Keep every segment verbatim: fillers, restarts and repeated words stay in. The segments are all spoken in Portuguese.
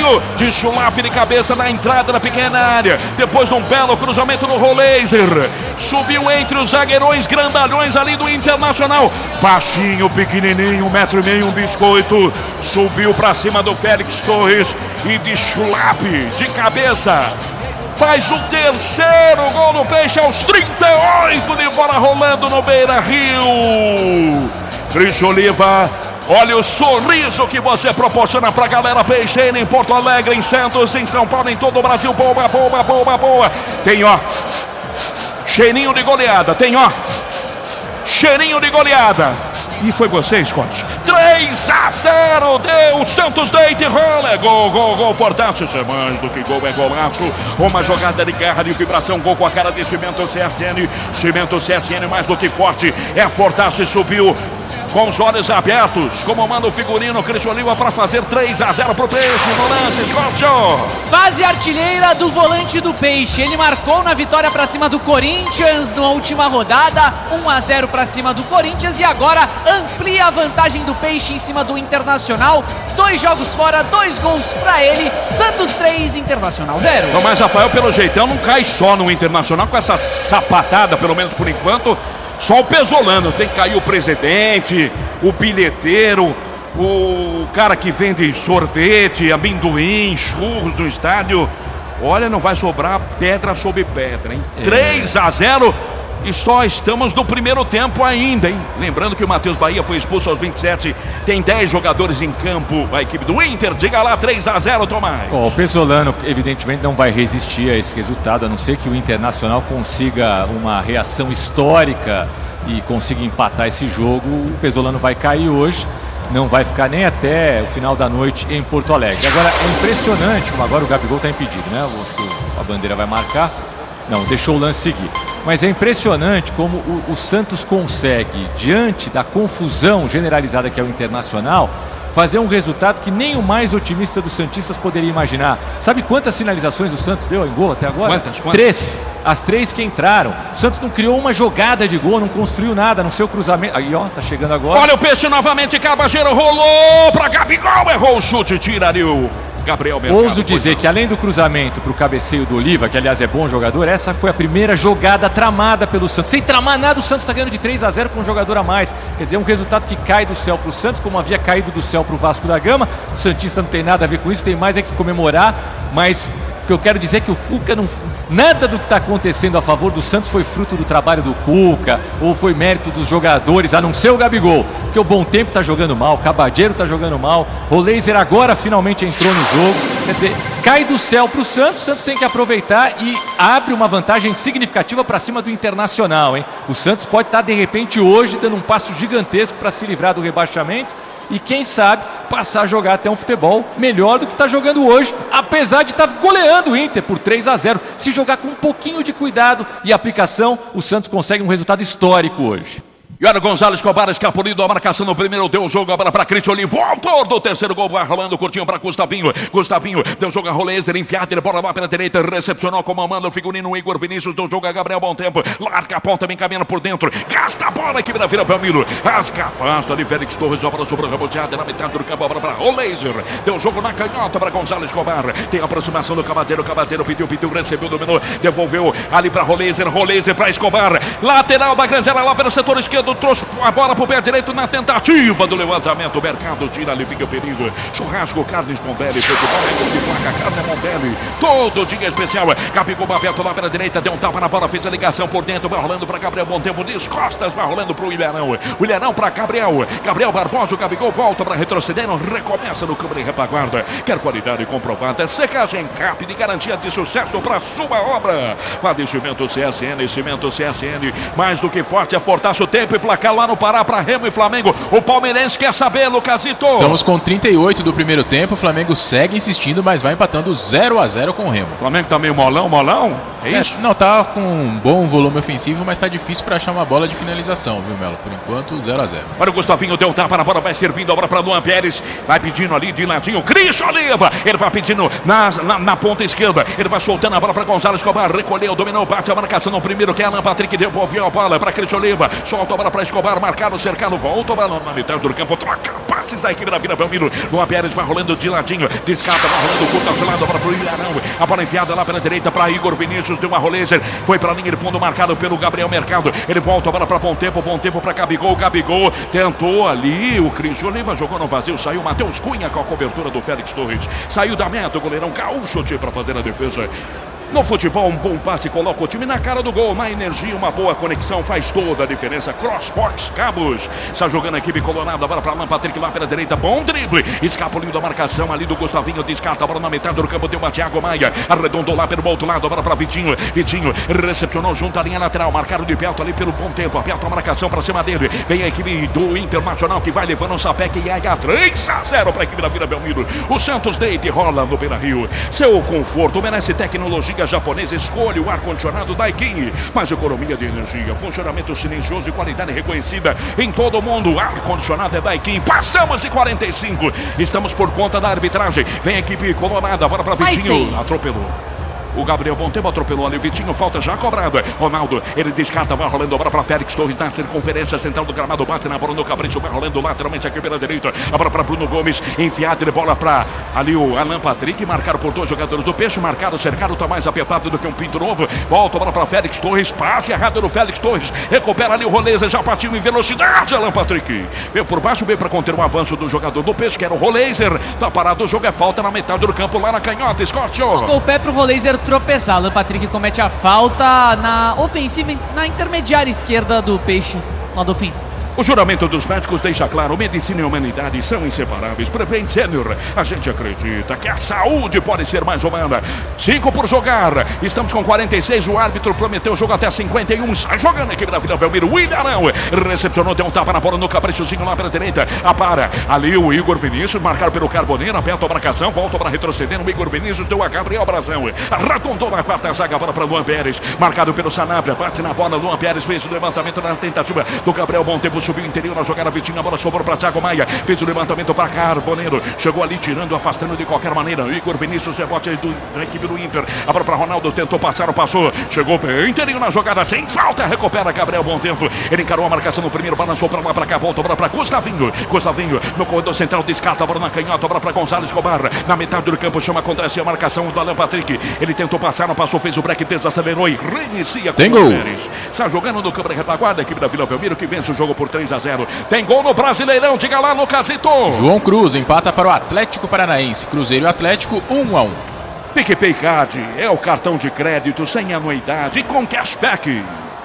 Subiu de chulape de cabeça na entrada da pequena área. Depois de um belo cruzamento no Roleiser. Subiu entre os zagueirões grandalhões ali do Internacional. Baixinho, pequenininho, um metro e meio, um biscoito. Subiu pra cima do Félix Torres. E de chulape de cabeça faz o terceiro gol do Peixe aos trinta e oito de bola rolando no Beira-Rio. Cristian Oliva, olha o sorriso que você proporciona pra galera peixeira em Porto Alegre, em Santos, em São Paulo, em todo o Brasil. Boa, boa, boa, boa. Tem, ó, cheirinho de goleada. Tem, ó, cheirinho de goleada. E foi você, Scott. três a zero, deu Santos, deita e rola. Gol, gol, gol, Fortaço. Isso é mais do que gol, é golaço. Uma jogada de garra, de vibração. Gol com a cara de Cimento C S N. Cimento C S N mais do que forte. É Fortaço e subiu com os olhos abertos, como manda o figurino Cristian Oliva para fazer três a zero pro Peixe. No lance, Scott. Fase artilheira do volante do Peixe. Ele marcou na vitória para cima do Corinthians na última rodada, um a zero para cima do Corinthians, e agora amplia a vantagem do Peixe em cima do Internacional. Dois jogos fora, dois gols para ele. Santos três, Internacional zero. Mas Rafael, pelo jeitão, não cai só no Internacional com essa sapatada, pelo menos por enquanto. Só o Pesolano, tem que cair o presidente, o bilheteiro, o cara que vende sorvete, amendoim, churros no estádio. Olha, não vai sobrar pedra sobre pedra, hein? É. três a zero e só estamos no primeiro tempo ainda, hein? Lembrando que o Matheus Bahia foi expulso aos vinte e sete, tem dez jogadores em campo, a equipe do Inter. Diga lá, três a zero, Tomás. Oh, o Pesolano evidentemente não vai resistir a esse resultado, a não ser que o Internacional consiga uma reação histórica e consiga empatar esse jogo. O Pesolano vai cair hoje, não vai ficar nem até o final da noite em Porto Alegre. Agora é impressionante, como agora o Gabigol está impedido, né? Acho que a bandeira vai marcar. Não, deixou o lance seguir. Mas é impressionante como o, o Santos consegue, diante da confusão generalizada que é o Internacional, fazer um resultado que nem o mais otimista dos santistas poderia imaginar. Sabe quantas finalizações o Santos deu em gol até agora? Quantas? Quantas? Três. As três que entraram. O Santos não criou uma jogada de gol, não construiu nada no seu cruzamento. Aí, ó, tá chegando agora. Olha o Peixe novamente, Cabageiro rolou pra Gabigol, errou o chute, tira ali o Gabriel Mercado. Ouso dizer que além do cruzamento pro cabeceio do Oliva, que aliás é bom jogador, essa foi a primeira jogada tramada pelo Santos. Sem tramar nada, o Santos tá ganhando de três a zero com um jogador a mais. Quer dizer, um resultado que cai do céu pro Santos, como havia caído do céu pro Vasco da Gama. O santista não tem nada a ver com isso, tem mais é que comemorar, mas o que eu quero dizer é que o Cuca não... Nada do que está acontecendo a favor do Santos foi fruto do trabalho do Cuca ou foi mérito dos jogadores, a não ser o Gabigol, porque o Bom Tempo está jogando mal, o Cabageiro está jogando mal, o Laser agora finalmente entrou no jogo. Quer dizer, cai do céu para o Santos, o Santos tem que aproveitar e abre uma vantagem significativa para cima do Internacional, hein? O Santos pode estar de repente hoje dando um passo gigantesco para se livrar do rebaixamento e quem sabe passar a jogar até um futebol melhor do que está jogando hoje, apesar de estar goleando o Inter por três a zero. Se jogar com um pouquinho de cuidado e aplicação, o Santos consegue um resultado histórico hoje. E olha o Gonzalo Escobar escapulindo a marcação no primeiro, deu o jogo agora para Cristian Oliva, o autor do terceiro gol, vai rolando curtinho para Gustavinho, Gustavinho deu o jogo a Roleiser, enfiado, ele bola lá pela direita, recepcionou como manda o figurino Igor Vinícius, deu o jogo a Gabriel Bom Tempo, larga a ponta, vem caminhando por dentro, gasta a bola, equipe da Vila Belmiro, rasga, afasta ali, Félix Torres, a bola sobrou reboteada na metade do campo, a bola para Roleiser, deu o jogo na canhota para Gonzalo Escobar, tem a aproximação do Cabadeiro, Cabadeiro pediu, pediu, recebeu, dominou, devolveu ali para Roleiser, Roleiser para Escobar, lateral da grande área lá pelo setor esquerdo, trouxe a bola pro pé direito na tentativa do levantamento. O Mercado tira ali, fica o perigo. Churrasco, carnes Mondelli. Futebol é de placa, carne Mondelli. Todo dia especial. Gabigol aberto lá pela direita. Deu um tapa na bola, fez a ligação por dentro. Vai rolando para Gabriel Bom Tempo. Descostas, vai rolando pro Ilharão. O Ilharão para Gabriel. Gabriel Barbosa. O Gabigol volta para retroceder. Recomeça no câmera e repaguarda. Quer qualidade comprovada. Secagem rápida e garantia de sucesso para sua obra. Padecimento C S N. Cimento C S N. Mais do que forte. É Fortaço o tempo e placar lá no Pará para Remo e Flamengo. O palmeirense quer saber, Lucasito. Estamos com trinta e oito do primeiro tempo. O Flamengo segue insistindo, mas vai empatando zero a zero com o Remo. O Flamengo tá meio molão, molão? É isso? É, não, tá com um bom volume ofensivo, mas tá difícil para achar uma bola de finalização, viu, Melo? Por enquanto, zero a zero. Olha o Gustavinho, deu um tapa na bola, vai servindo agora para Luan Pérez. Vai pedindo ali de ladinho. Cristian Oliva. Ele vai pedindo na, na, na ponta esquerda. Ele vai soltando a bola para Gonzalo Escobar. Recolheu, dominou, bate a marcação no primeiro, que é Alan Patrick. Devolveu a bola para Cristian Oliva. Solta a bola para Escobar, marcado, cercado, volta o balão na metade do campo, troca, passes da equipe da Vila Belmiro. Luan Pérez vai rolando de ladinho, descarta, vai rolando curto, acelado para o Ilharão. A bola enfiada lá pela direita para Igor Vinícius, deu uma rolezer, foi para a linha de fundo marcado pelo Gabriel Mercado. Ele volta a bola para Bom Tempo, Bom Tempo para Gabigol, Gabigol tentou ali, o Cris Oliva jogou no vazio, saiu Matheus Cunha com a cobertura do Félix Torres. Saiu da meta, o goleirão Gaúcho para fazer a defesa. No futebol, um bom passe coloca o time na cara do gol. Uma energia, uma boa conexão faz toda a diferença. Crossbox Cabos. Está jogando a equipe colorada. Agora para Alan Patrick lá pela direita. Bom drible. Escapuliu da marcação ali do Gustavinho. Descarta a bola na metade do campo. Tem o Thiago Maia. Arredondou lá pelo outro lado. Agora para Vitinho. Vitinho recepcionou junto à linha lateral. Marcaram de perto ali pelo Bom Tempo. Aperta a marcação para cima dele. Vem a equipe do Internacional que vai levando o Sapec e H três a zero para a equipe da Vila Belmiro. O Santos deita e rola no Beira-Rio. Seu conforto merece tecnologia japonesa. Escolha o ar-condicionado Daikin. Mais economia de energia, funcionamento silencioso e qualidade reconhecida em todo o mundo. Ar-condicionado é Daikin. Passamos de quarenta e cinco. Estamos por conta da arbitragem. Vem a equipe colorada, bora para Vitinho. Atropelou. O Gabriel Bom Tempo atropelou ali o Vitinho, falta já cobrada. Ronaldo, ele descarta, vai rolando a bola para Félix Torres na circunferência central do gramado, bate na bola no capricho, vai rolando lateralmente aqui pela direita. A bola para Bruno Gomes, enfiado de bola para ali o Alan Patrick, marcado por dois jogadores do Peixe, marcado, cercado, tá mais apertado do que um pinto novo. Volta a bola para Félix Torres, passe errado no Félix Torres, recupera ali o Roleza, já partiu em velocidade, Alan Patrick. Veio por baixo, veio para conter o avanço do jogador do Peixe, que era o Roleza. Tá parado o jogo, é falta na metade do campo, lá na canhota, Scott. Colocou o pé pro Roleza tropeçar. Alan Patrick comete a falta na ofensiva, na intermediária esquerda do Peixe, lado ofensivo. O juramento dos médicos deixa claro, medicina e humanidade são inseparáveis. Prevent Senior, a gente acredita que a saúde pode ser mais humana. Cinco por jogar, estamos com quarenta e seis, o árbitro prometeu o jogo até cinquenta e um. Sai jogando a equipe da Vila Belmiro, o Ilharão recepcionou, deu um tapa na bola no caprichozinho lá pela direita. Apara, ali o Igor Vinícius, marcado pelo Carboneiro, aperta a marcação, volta para retroceder, o Igor Vinícius deu a Gabriel Brazão. Arredondou na quarta zaga, bola para Luan Pérez, marcado pelo Sanabria, bate na bola, Luan Pérez fez o levantamento na tentativa do Gabriel Bom Tempo. Subiu interior na jogada, Vitinho, a bola sobrou para Thiago Maia, fez o levantamento para Carboneiro, chegou ali tirando, afastando de qualquer maneira. Igor Vinícius, rebote do, da equipe do Inter, a bola para Ronaldo, tentou passar, passou, chegou interior na jogada, sem falta, recupera Gabriel Bom Tempo, ele encarou a marcação no primeiro, balançou para lá, para cá, volta, bola para Gustavinho, Gustavinho, no corredor central, descarta a bola na canhota, a bola para Gonzalo Escobar, na metade do campo, chama contra si a marcação do Alan Patrick, ele tentou passar, não passou, fez o break, desacelerou e reinicia com o Pérez. Está jogando no câmara retaguarda, a equipe da Vila Belmiro que vence o jogo por três a zero. Tem gol no Brasileirão, diga lá, Lucasito. João Cruz empata para o Atlético Paranaense. Cruzeiro e Atlético, um a um. PicPay Card é o cartão de crédito sem anuidade e com cashback.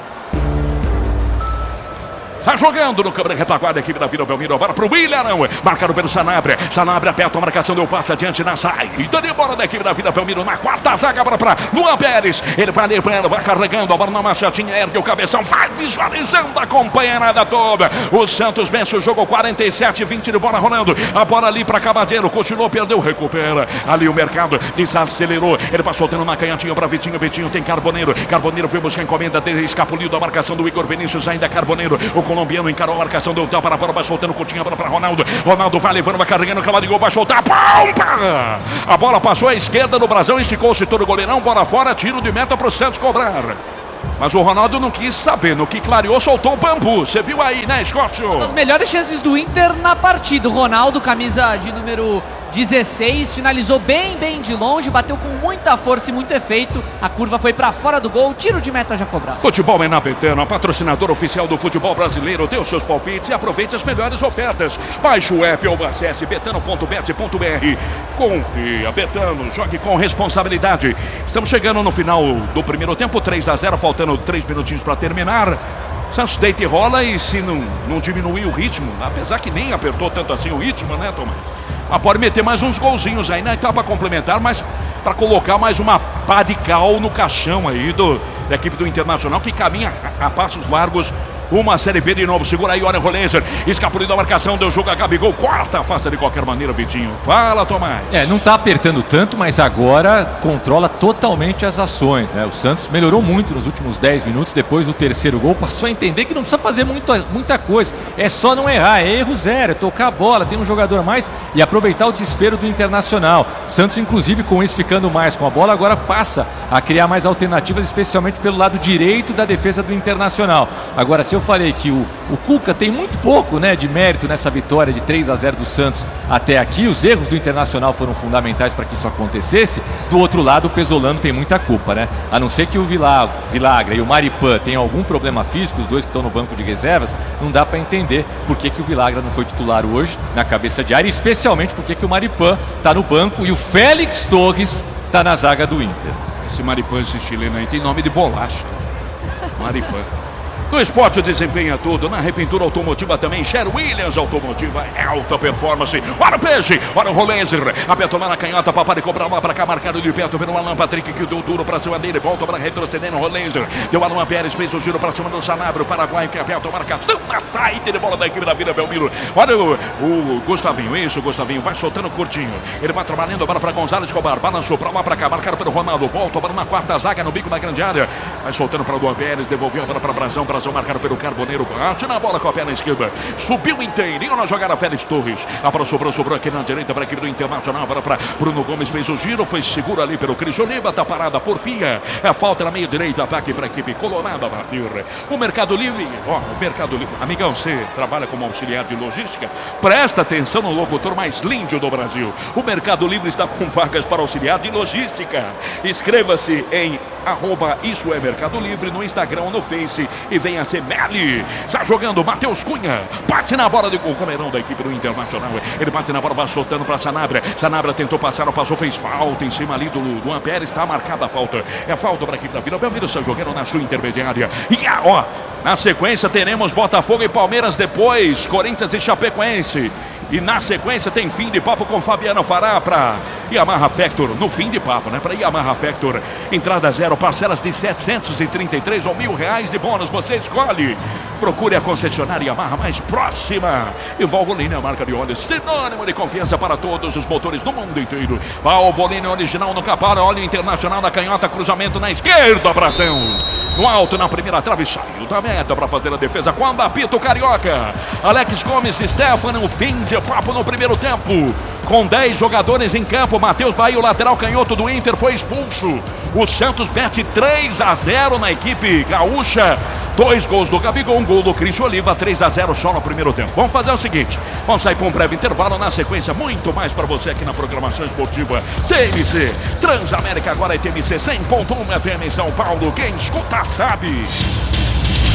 Está jogando no câmara retaguarda a equipe da Vila Belmiro. Agora para o Ilharão, marcado pelo Sanabria. Sanabria aperta a marcação, deu passe adiante na saída de bola da equipe da Vila Belmiro. Na quarta zaga, agora para Luan Pérez. Ele vai levando, vai carregando a bola na machatinha, ergue o cabeção, vai visualizando a companheirada toda. O Santos vence o jogo quarenta e sete a vinte de bola rolando. A bola ali para Cavadeiro, continuou, perdeu, recupera. Ali o mercado desacelerou. Ele passou tendo uma canhotinha para Vitinho. Vitinho tem Carboneiro. Carboneiro foi buscar encomenda dele, escapuliu da marcação do Igor Vinícius, ainda Carboneiro. O colombiano encarou a marcação, deu tapa na bola, vai soltando, curtinha a bola para Ronaldo. Ronaldo vai levando, vai carregando, cala de gol, vai soltar, pompa! A bola passou à esquerda do Brasil, esticou-se todo o goleirão, bola fora, tiro de meta para o Santos cobrar. Mas o Ronaldo não quis saber, no que clareou, soltou o bambu. Você viu aí, né, Scott? As melhores chances do Inter na partida. O Ronaldo, camisa de número dezesseis, finalizou bem, bem de longe, bateu com muita força e muito efeito. A curva foi pra fora do gol, tiro de meta já cobrado. Futebol é na Betano, patrocinador oficial do futebol brasileiro. Dê os seus palpites e aproveite as melhores ofertas. Baixe o app ou acesse betano ponto bet ponto br. Confia, Betano, jogue com responsabilidade. Estamos chegando no final do primeiro tempo, três a zero, faltando três minutinhos para terminar. Santos deita e rola, e se não, não diminuir o ritmo, apesar que nem apertou tanto assim o ritmo, né, Tomás? Mas pode meter mais uns golzinhos aí na etapa complementar, mas para colocar mais uma pá de cal no caixão aí do, da equipe do Internacional, que caminha a, a passos largos uma Série B de novo. Segura aí, olha o Rolenzer, escapuliu da marcação, deu jogo a Gabigol, corta a face de qualquer maneira, Vitinho. Fala, Tomás. É, não tá apertando tanto, mas agora controla totalmente as ações, né? O Santos melhorou muito nos últimos dez minutos, depois do terceiro gol, passou a entender que não precisa fazer muita, muita coisa, é só não errar, é erro zero, é tocar a bola, tem um jogador a mais e aproveitar o desespero do Internacional. Santos, inclusive, com isso ficando mais com a bola, agora passa a criar mais alternativas, especialmente pelo lado direito da defesa do Internacional. Agora, se eu falei que o, o Cuca tem muito pouco, né, de mérito nessa vitória de três a zero do Santos até aqui. Os erros do Internacional foram fundamentais para que isso acontecesse. Do outro lado, o Pesolano tem muita culpa, né? A não ser que o Vila, Vilagra e o Maripan tenham algum problema físico, os dois que estão no banco de reservas, não dá para entender por que, que o Vilagra não foi titular hoje na cabeça de área, especialmente porque que o Maripan está no banco e o Félix Torres está na zaga do Inter. Esse Maripan, esse chileno aí, tem nome de bolacha. Maripan. No esporte desempenha tudo, na repintura automotiva também, Sher Williams Automotiva, alta performance. Olha o peixe, olha o Rolenzer, apertou lá na canhota, Paparicou pra lá, pra cá, marcado de perto pelo Alan Patrick, que deu duro pra cima dele, volta pra retrocedendo o Rolenzer, deu Alan Pérez, fez o giro pra cima do Sanabria, o Paraguai que aperta o marcação na saída de bola da equipe da Vila Belmiro. Olha o, o Gustavinho, isso, o Gustavinho, vai soltando curtinho, ele vai trabalhando agora pra Gonzalo Escobar, balançou pra lá, pra cá, marcado pelo Ronaldo, volta para uma quarta zaga no bico da grande área, vai soltando pra Luan Pérez, devolveu agora pra Brasão, Brasão marcado pelo Carboneiro, bate na bola com a perna esquerda, subiu inteirinho na jogada Félix Torres, a bola sobrou, sobrou aqui na direita para a equipe do Internacional, agora para Bruno Gomes, fez o giro, foi seguro ali pelo Cris Oliva, tá parada por Fia, é falta na meia direita, ataque para a equipe colorada, bater. O Mercado Livre, ó, o Mercado Livre, amigão, você trabalha como auxiliar de logística, presta atenção no locutor mais lindo do Brasil, o Mercado Livre está com vagas para auxiliar de logística, inscreva-se em arroba isso é Mercado Livre no Instagram, no Face e venha ser Meli. Está jogando Matheus Cunha, bate na bola de gol, comerão da equipe do Internacional, ele bate na bola, vai soltando para Sanabria, Sanabria tentou passar, não passou, fez falta em cima ali do Luan Pérez, está marcada a falta, é falta para a equipe da Vila Belmiro, está jogando na sua intermediária, e ó, na sequência teremos Botafogo e Palmeiras, depois Corinthians e Chapecoense. E na sequência tem fim de papo com Fabiano Fará para Yamaha Factor. No fim de papo, né? Para Yamaha Factor. Entrada zero, parcelas de setecentos e trinta e três ou mil reais de bônus. Você escolhe. Procure a concessionária Yamaha mais próxima. E Valvoline, a marca de óleo sinônimo de confiança para todos os motores do mundo inteiro. Valvoline original no capara, óleo internacional na canhota, cruzamento na esquerda, Brasão. No alto, na primeira trave, saiu da meta para fazer a defesa. Quando apita o Carioca. Alex Gomes e Stefano, fim de papo no primeiro tempo. Com dez jogadores em campo, Matheus Bahia, o lateral canhoto do Inter, foi expulso. O Santos mete três a zero na equipe gaúcha. Dois gols do Gabigol, um gol do Cris Oliva, três a zero só no primeiro tempo. Vamos fazer o seguinte, vamos sair para um breve intervalo, na sequência muito mais para você aqui na programação esportiva T M C. Transamérica agora é T M C cem ponto um F M em São Paulo, quem escuta sabe.